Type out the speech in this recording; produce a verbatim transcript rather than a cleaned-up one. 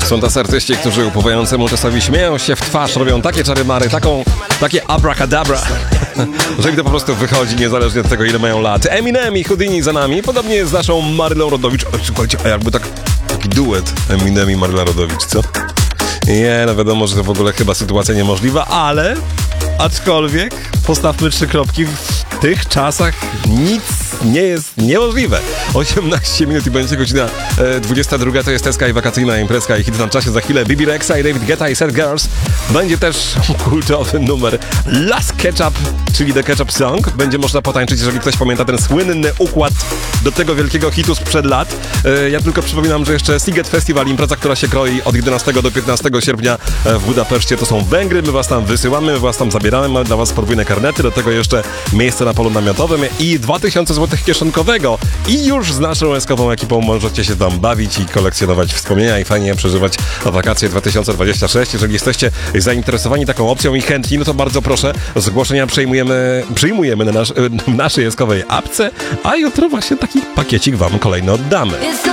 Są tacy artyści, którzy upływającemu czasowi śmieją się w twarz, robią takie czary-mary, taką, takie abracadabra, że im to po prostu wychodzi niezależnie od tego, ile mają lat. Eminem i Houdini za nami, podobnie jest z naszą Marylą Rodowicz. O, słuchajcie, a jakby tak, taki duet Eminem i Maryla Rodowicz, co? Nie, no wiadomo, że to w ogóle chyba sytuacja niemożliwa, ale aczkolwiek postawmy trzy kropki, w tych czasach nic nie jest niemożliwe. osiemnaście minut i będzie godzina e, dwudziesta druga, to jest Teska i wakacyjna imprezka i hit na czasie za chwilę. Bibi Rexa i David Guetta i Sad Girls. Będzie też kultowy numer Last Ketchup, czyli The Ketchup Song. Będzie można potańczyć, jeżeli ktoś pamięta ten słynny układ do tego wielkiego hitu sprzed lat. E, ja tylko przypominam, że jeszcze Sziget Festival, impreza, która się kroi od jedenastego do piętnastego sierpnia w Budapeszcie. To są Węgry, my was tam wysyłamy, my was tam zabieramy, mamy dla was podwójne karnety, do tego jeszcze miejsce na polu namiotowym i dwa tysiące złotych kieszonkowego. I już z naszą łezkową ekipą możecie się tam bawić i kolekcjonować wspomnienia i fajnie przeżywać wakacje dwa tysiące dwudziesty szósty. Jeżeli jesteście zainteresowani taką opcją i chętni, no to bardzo proszę, zgłoszenia przyjmujemy, przyjmujemy na nasz, w naszej łezkowej apce, a jutro właśnie taki pakiecik wam kolejny oddamy.